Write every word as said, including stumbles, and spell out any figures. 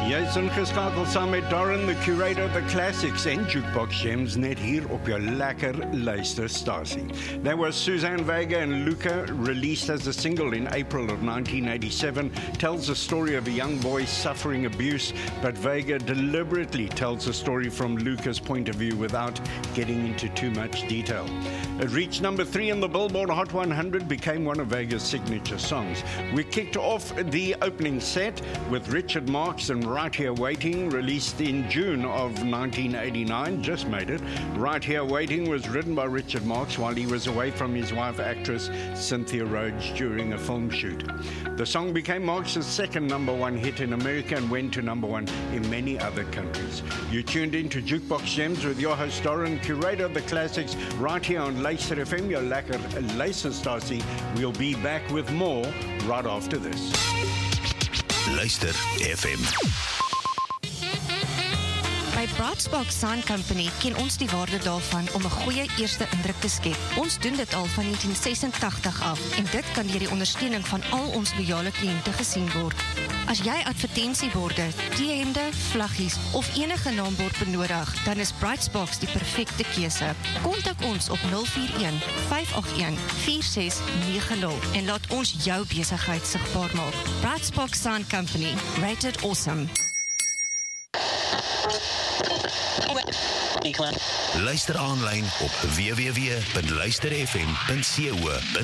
Jy's ingeskakeld saam met Darren, the curator of the classics en Jukebox Gems, net hier op jou lekker luisterstasie. There was Suzanne Vega and Luca, released as a single in April of nineteen eighty-seven, tells the story of a young boy suffering abuse, but Vega deliberately tells the story from Luca's point of view without getting into too much detail. It reached number three in the Billboard Hot one hundred, became one of Vega's signature songs. We kicked off the opening set with Richard Marx and Right Here Waiting, released in June of nineteen eighty-nine, just made it. Right Here Waiting was written by Richard Marx while he was away from his wife, actress Cynthia Rhodes, during a film shoot. The song became Marx's second number one hit in America and went to number one in many other countries. You tuned in to Jukebox Gems with your host Darren, curator of the classics, right here on Luister F M, your lekker luisterstasie. We'll be back with more right after this. Luister F M. By Brightspark Sign Company ken ons die waarde daarvan om 'n goeie eerste indruk te skep. Ons doen dit al van negentien sesentagtig af en dit kan deur die ondersteuning van al ons loyale kliënte gesien word. As jy advertensieborde, T-hemde, vlaggies of enige naambord benodig, dan is Brightspark die perfekte keuse. Kontak ons op nul vier een, vyf agt een, vier ses nege nul en laat ons jou besigheid sigbaar maak. Brightspark Sign Company, rated awesome. Luister aanlyn op w w w punt luister f m punt co punt za.